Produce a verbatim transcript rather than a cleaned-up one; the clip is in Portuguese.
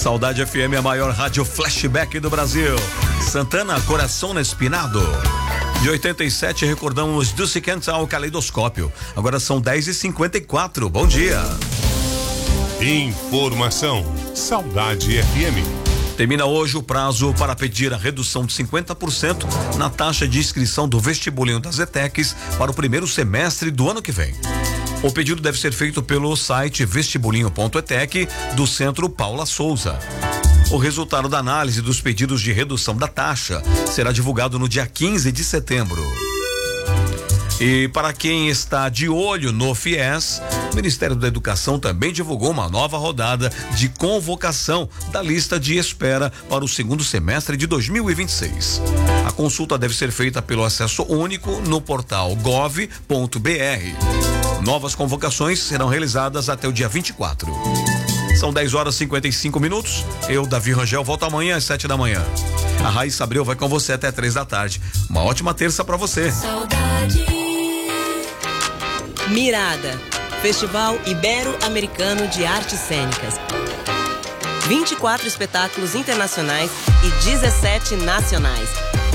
Saudade F M é a maior rádio flashback do Brasil. Santana, Coração Espinado. De oitenta e sete, recordamos Dulce Cantal, Caleidoscópio. Agora são dez e cinquenta e quatro. Bom dia. Informação. Saudade F M. Termina hoje o prazo para pedir a redução de cinquenta por cento na taxa de inscrição do vestibulinho das ETECs para o primeiro semestre do ano que vem. O pedido deve ser feito pelo site vestibulinho ponto etec do Centro Paula Souza. O resultado da análise dos pedidos de redução da taxa será divulgado no dia quinze de setembro. E para quem está de olho no FIES, o Ministério da Educação também divulgou uma nova rodada de convocação da lista de espera para o segundo semestre de dois mil e vinte e seis. A consulta deve ser feita pelo acesso único no portal gov ponto br. Novas convocações serão realizadas até o dia vinte e quatro. São dez horas e cinquenta e cinco minutos. Eu, Davi Rangel, volto amanhã às sete da manhã. A Raíssa Abreu vai com você até três da tarde. Uma ótima terça para você. Saudade. Mirada, Festival Ibero-Americano de Artes Cênicas. vinte e quatro espetáculos internacionais e dezessete nacionais.